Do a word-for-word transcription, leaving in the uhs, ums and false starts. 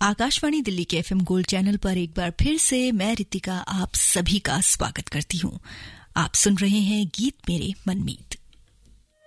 आकाशवाणी दिल्ली के FM gold channel पर एक बार फिर से मैं रितिका आप सभी का स्वागत करती हूँ। आप सुन रहे हैं गीत मेरे मनमीत।